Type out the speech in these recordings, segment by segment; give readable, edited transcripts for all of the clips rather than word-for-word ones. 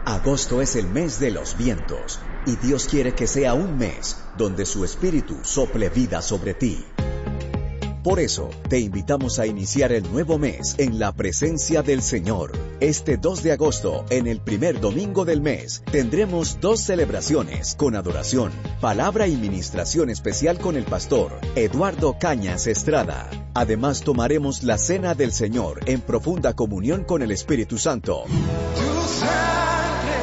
Agosto es el mes de los vientos y Dios quiere que sea un mes donde su espíritu sople vida sobre ti. Por eso, te invitamos a iniciar el nuevo mes en la presencia del Señor. Este 2 de agosto, en el primer domingo del mes, tendremos 2 celebraciones con adoración, palabra y ministración especial con el pastor Eduardo Cañas Estrada. Además, tomaremos la cena del Señor en profunda comunión con el Espíritu Santo. Tu sangre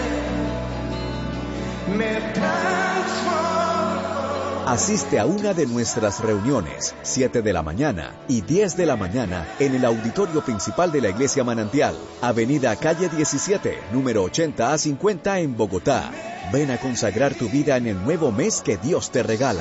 me transforma. Asiste a una de nuestras reuniones, 7 de la mañana y 10 de la mañana, en el auditorio principal de la Iglesia Manantial, Avenida Calle 17, número 80 a 50 en Bogotá. Ven a consagrar tu vida en el nuevo mes que Dios te regala.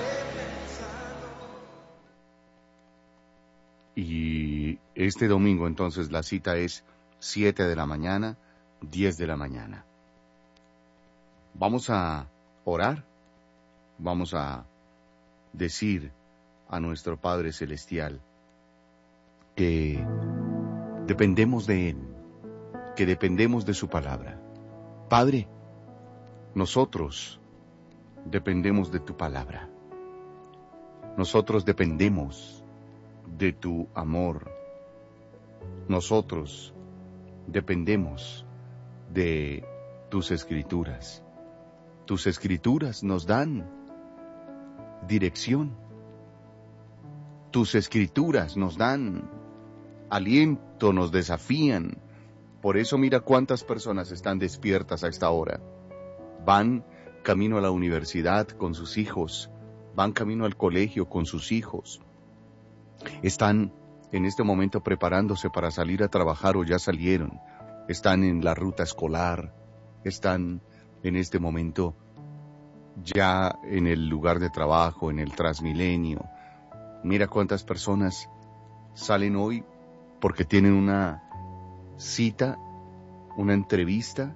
Y este domingo entonces la cita es 7 de la mañana, 10 de la mañana. Vamos a orar. Vamos a decir a nuestro Padre Celestial que dependemos de Él, que dependemos de su palabra. Padre, nosotros dependemos de tu palabra. Nosotros dependemos de tu amor. Nosotros dependemos de tus escrituras. Tus escrituras nos dan dirección. Tus escrituras nos dan aliento, nos desafían. Por eso mira cuántas personas están despiertas a esta hora. Van camino a la universidad con sus hijos, van camino al colegio con sus hijos. Están en este momento preparándose para salir a trabajar o ya salieron. Están en la ruta escolar, están en este momento ya en el lugar de trabajo, en el Transmilenio. Mira cuántas personas salen hoy porque tienen una cita, una entrevista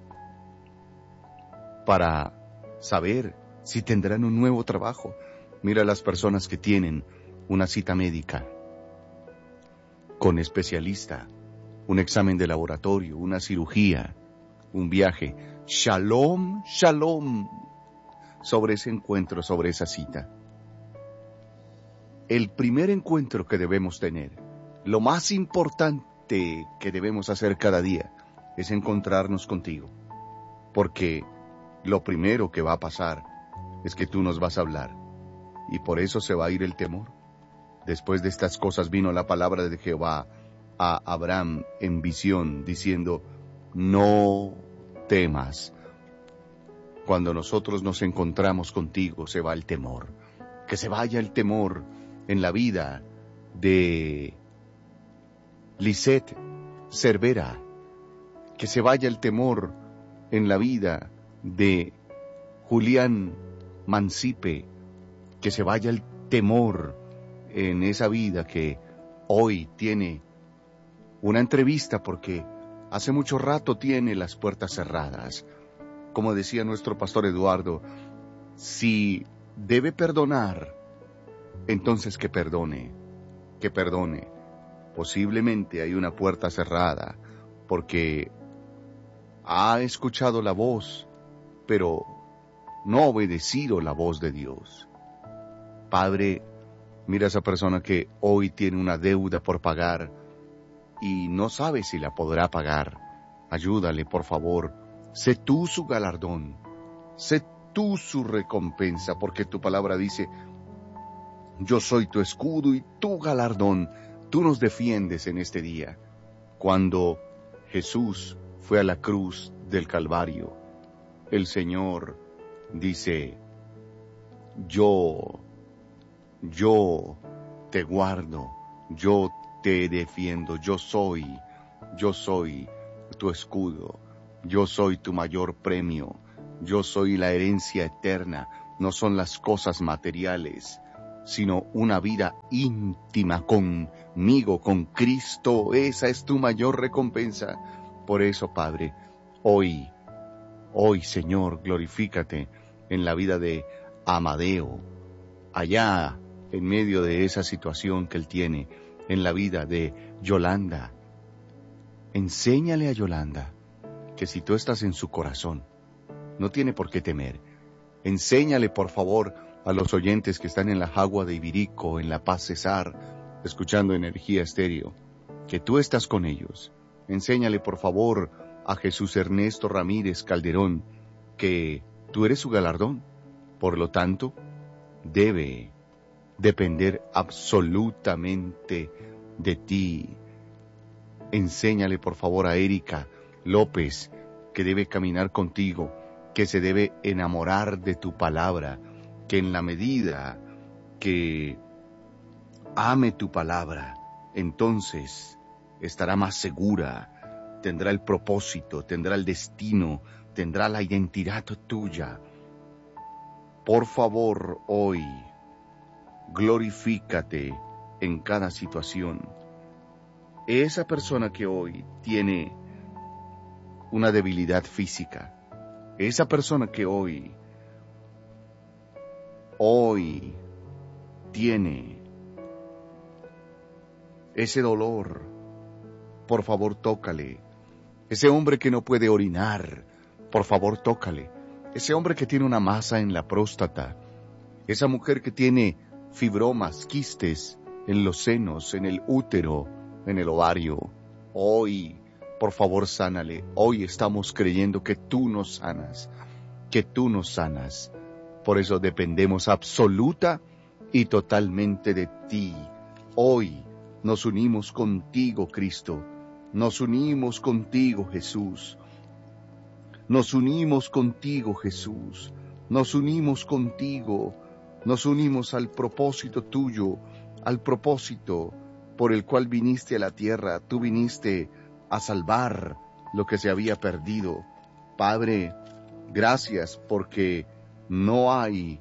para saber si tendrán un nuevo trabajo. Mira las personas que tienen una cita médica con especialista, un examen de laboratorio, una cirugía, un viaje. Shalom, shalom sobre ese encuentro, sobre esa cita. El primer encuentro que debemos tener, lo más importante que debemos hacer cada día, es encontrarnos contigo. Porque lo primero que va a pasar es que tú nos vas a hablar. Y por eso se va a ir el temor. Después de estas cosas vino la palabra de Jehová a Abraham en visión, diciendo, no temas. Cuando nosotros nos encontramos contigo, se va el temor. Que se vaya el temor en la vida de Lisette Cervera. Que se vaya el temor en la vida de Julián Mancipe. Que se vaya el temor en esa vida que hoy tiene una entrevista porque hace mucho rato tiene las puertas cerradas. Como decía nuestro pastor Eduardo, si debe perdonar, entonces que perdone. Posiblemente hay una puerta cerrada porque ha escuchado la voz, pero no ha obedecido la voz de Dios. Padre, mira a esa persona que hoy tiene una deuda por pagar y no sabe si la podrá pagar. Ayúdale, por favor. Sé tú su galardón, sé tú su recompensa, porque tu palabra dice, yo soy tu escudo y tu galardón, tú nos defiendes en este día. Cuando Jesús fue a la cruz del Calvario, el Señor dice, yo te guardo, yo te defiendo, yo soy tu escudo. Yo soy tu mayor premio, yo soy la herencia eterna, no son las cosas materiales, sino una vida íntima conmigo, con Cristo, esa es tu mayor recompensa. Por eso, Padre, hoy, Señor, glorifícate en la vida de Amadeo, allá en medio de esa situación que él tiene, en la vida de Yolanda. Enséñale a Yolanda que si tú estás en su corazón, no tiene por qué temer. Enséñale, por favor, a los oyentes que están en la Jagua de Ibirico, en La Paz Cesar, escuchando Energía Estéreo, que tú estás con ellos. Enséñale, por favor, a Jesús Ernesto Ramírez Calderón, que tú eres su galardón. Por lo tanto, debe depender absolutamente de ti. Enséñale, por favor, a Erika López, que debe caminar contigo, que se debe enamorar de tu palabra, que en la medida que ame tu palabra, entonces estará más segura, tendrá el propósito, tendrá el destino, tendrá la identidad tuya. Por favor, hoy, glorifícate en cada situación. Esa persona que hoy tiene una debilidad física, esa persona que hoy tiene ese dolor, por favor tócale. Ese hombre que no puede orinar, por favor tócale. Ese hombre que tiene una masa en la próstata, esa mujer que tiene fibromas, quistes en los senos, en el útero, en el ovario, hoy, por favor, sánale. Hoy estamos creyendo que tú nos sanas, que tú nos sanas. Por eso dependemos absoluta y totalmente de ti. Hoy nos unimos contigo, Cristo. Nos unimos contigo, Jesús. Nos unimos contigo, Jesús. Nos unimos contigo. Nos unimos al propósito tuyo, al propósito por el cual viniste a la tierra. Tú viniste a salvar lo que se había perdido. Padre, gracias porque no hay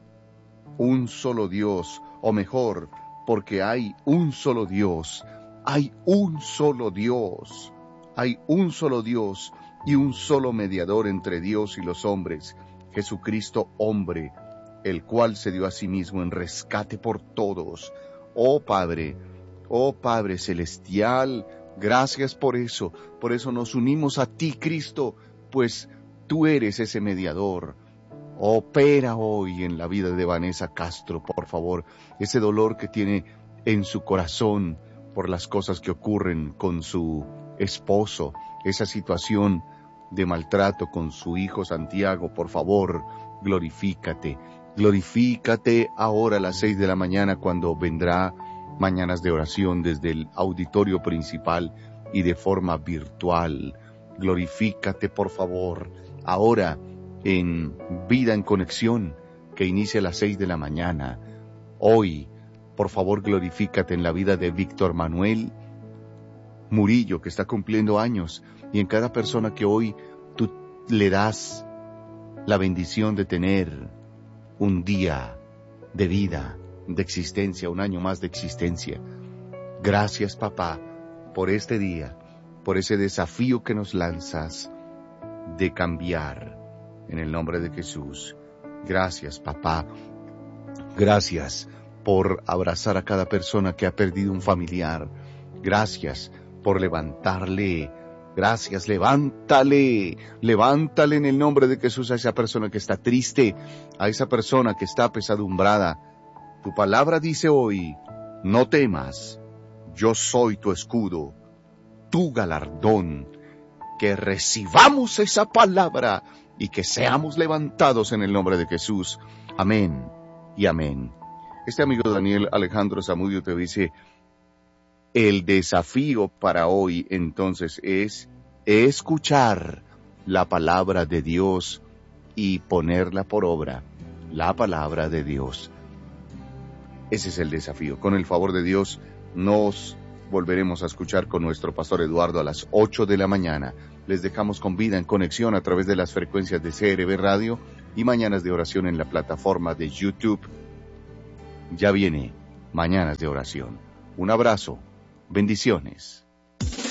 un solo Dios, o mejor, porque hay un solo Dios. Hay un solo Dios. Hay un solo Dios y un solo mediador entre Dios y los hombres, Jesucristo hombre, el cual se dio a sí mismo en rescate por todos. Oh Padre celestial, gracias por eso nos unimos a ti, Cristo, pues tú eres ese mediador. Opera hoy en la vida de Vanessa Castro, por favor, ese dolor que tiene en su corazón por las cosas que ocurren con su esposo, esa situación de maltrato con su hijo Santiago, por favor, glorifícate ahora a las 6 de la mañana cuando vendrá Mañanas de Oración desde el auditorio principal y de forma virtual. Glorifícate, por favor, ahora en Vida en Conexión, que inicia a las 6 de la mañana. Hoy, por favor, glorifícate en la vida de Víctor Manuel Murillo, que está cumpliendo años, y en cada persona que hoy tú le das la bendición de tener un día de vida, de existencia, un año más de existencia. Gracias, papá, por este día, por ese desafío que nos lanzas de cambiar, en el nombre de Jesús. Gracias, papá. Gracias por abrazar a cada persona que ha perdido un familiar. Gracias por levantarle. Gracias, levántale en el nombre de Jesús a esa persona que está triste, a esa persona que está apesadumbrada. Tu palabra dice hoy, no temas, yo soy tu escudo, tu galardón. Que recibamos esa palabra y que seamos levantados en el nombre de Jesús. Amén y amén. Este amigo Daniel Alejandro Zamudio te dice, el desafío para hoy entonces es escuchar la palabra de Dios y ponerla por obra, la palabra de Dios. Ese es el desafío. Con el favor de Dios nos volveremos a escuchar con nuestro pastor Eduardo a las 8 de la mañana. Les dejamos con Vida en Conexión a través de las frecuencias de CRB Radio y Mañanas de Oración en la plataforma de YouTube. Ya viene Mañanas de Oración. Un abrazo. Bendiciones.